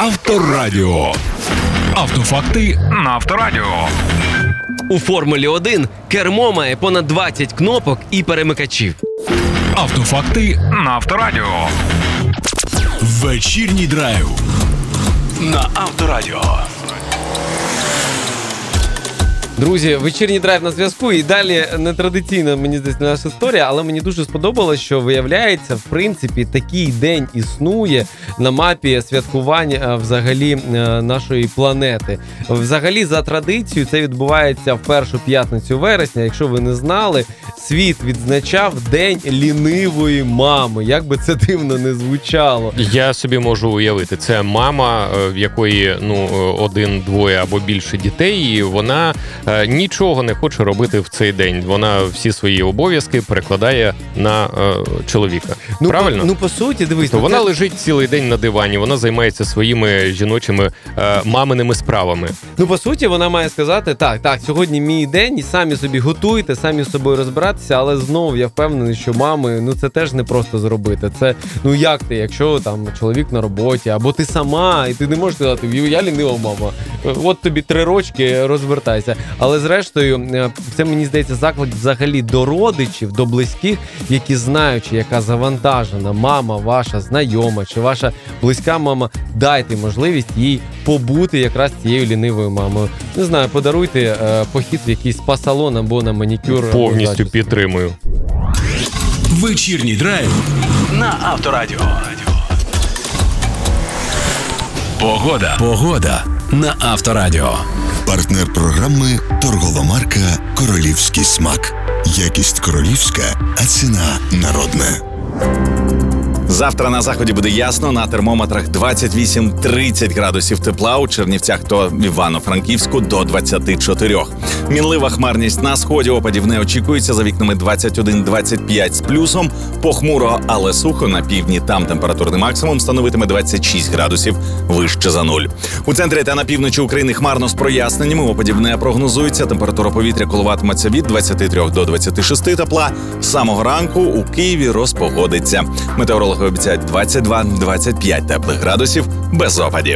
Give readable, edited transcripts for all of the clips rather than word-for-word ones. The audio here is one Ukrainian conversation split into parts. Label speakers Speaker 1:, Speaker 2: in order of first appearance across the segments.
Speaker 1: Авторадіо. Автофакти на Авторадіо.
Speaker 2: У Формулі-1 кермо має понад 20 кнопок і перемикачів.
Speaker 1: Автофакти на Авторадіо. Вечірній драйв на Авторадіо.
Speaker 2: Друзі, вечірній драйв на зв'язку, і далі нетрадиційна, мені здається, наша історія, але мені дуже сподобалось, що, виявляється, в принципі, такий день існує на мапі святкувань взагалі нашої планети. Взагалі, за традицією, це відбувається в першу п'ятницю вересня. Якщо ви не знали, світ відзначав День лінивої мами. Як би це дивно не звучало.
Speaker 3: Я собі можу уявити, це мама, в якої один, двоє або більше дітей, і вона нічого не хоче робити в цей день. Вона всі свої обов'язки перекладає на чоловіка. Правильно?
Speaker 2: По суті, дивись.
Speaker 3: То вона лежить цілий день на дивані, вона займається своїми жіночими маминими справами.
Speaker 2: По суті, вона має сказати, так, сьогодні мій день, і самі собі готуйте, самі з собою розбиратися, але знову я впевнений, що мами, це теж не просто зробити. Це, як ти, якщо там чоловік на роботі, або ти сама, і ти не можеш сказати, я лінива мама, от тобі 3 рочки, розвертайся. Але зрештою, це, мені здається, заклик взагалі до родичів, до близьких, які знаючи, яка завантажена мама, ваша знайома чи ваша близька мама, дайте можливість їй побути якраз цією лінивою мамою. Не знаю, подаруйте похід в якийсь спа-салон або на манікюр.
Speaker 3: Повністю підтримую.
Speaker 1: Вечірній драйв на Авторадіо. Погода на Авторадіо.
Speaker 4: Партнер програми – торгова марка «Королівський смак». Якість королівська, а ціна народна.
Speaker 5: Завтра на заході буде ясно, на термометрах 28-30 градусів тепла, у Чернівцях та Івано-Франківську до 24. Мінлива хмарність на сході, опадів не очікується, за вікнами 21-25 з плюсом, похмуро, але сухо, на півдні там температурний максимум становитиме 26 градусів вище за нуль. У центрі та на півночі України хмарно з проясненнями, опадів не прогнозується, температура повітря коливатиметься від 23 до 26 тепла, з самого ранку у Києві розпогодиться. Метеорологи обіцяють 22-25 теплих градусів без опадів.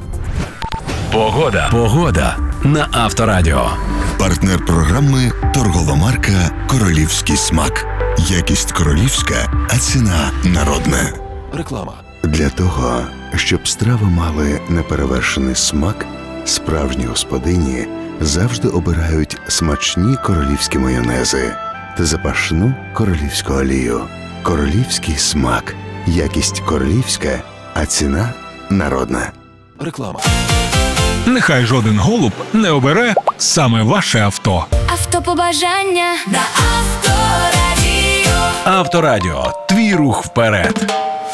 Speaker 1: Погода на Авторадіо.
Speaker 4: Партнер програми – торгова марка «Королівський смак». Якість королівська, а ціна народна.
Speaker 1: Реклама.
Speaker 4: Для того, щоб страви мали неперевершений смак, справжні господині завжди обирають смачні королівські майонези та запашну королівську олію. Королівський смак. Якість королівська, а ціна народна.
Speaker 1: Реклама. Нехай жоден голуб не обере саме ваше авто.
Speaker 6: Автопобажання на Авторадіо.
Speaker 1: Авторадіо. Твій рух вперед.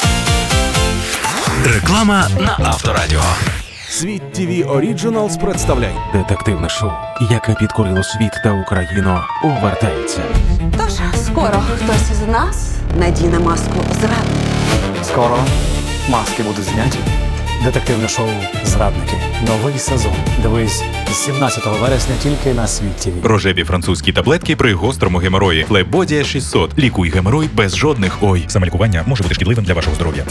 Speaker 1: Реклама на Авторадіо.
Speaker 7: Світ TV Originals представляє детективне шоу, яке підкорило світ та Україну, увертається.
Speaker 8: Тож, скоро хтось із нас надіне маску зрадника.
Speaker 7: Скоро маски будуть зняті. Детективне шоу «Зрадники». Новий сезон. Дивись з 17 вересня тільки на Світ TV.
Speaker 9: Рожеві французькі таблетки при гострому геморої. Флебодія 600. Лікуй геморой без жодних ой. Самолікування може бути шкідливим для вашого здоров'я.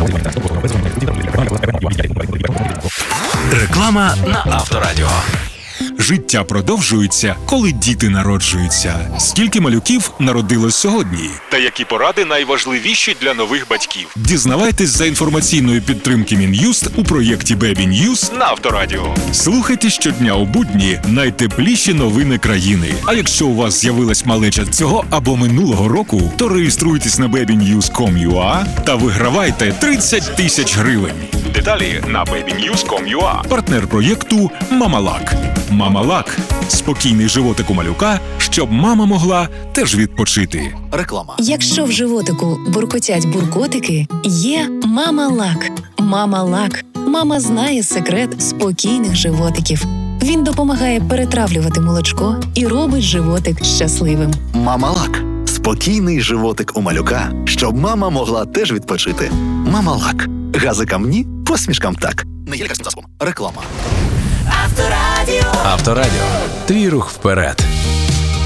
Speaker 1: Реклама на Авторадіо. Життя продовжується, коли діти народжуються. Скільки малюків народилось сьогодні?
Speaker 9: Та які поради найважливіші для нових батьків?
Speaker 1: Дізнавайтесь за інформаційної підтримки Мін'юст у проєкті Baby News
Speaker 9: На Авторадіо.
Speaker 1: Слухайте щодня у будні найтепліші новини країни. А якщо у вас з'явилась малеча цього або минулого року, то реєструйтесь на babynews.com.ua та вигравайте 30 тисяч гривень.
Speaker 9: Деталі на babynews.com.ua.
Speaker 1: Партнер проєкту «Мамалак». «Мамалак» – спокійний животик у малюка, щоб мама могла теж відпочити.
Speaker 5: Реклама.
Speaker 10: Якщо в животику буркотять буркотики, є «Мамалак». «Мамалак». Мама знає секрет спокійних животиків. Він допомагає перетравлювати молочко і робить животик щасливим.
Speaker 11: Мамалак. Спокійний животик у малюка, щоб мама могла теж відпочити. Мамалак. Газикам ні, посмішкам так. Не є лікарським засобом. Реклама.
Speaker 6: Авторадіо.
Speaker 1: Авторадіо. Твій рух вперед.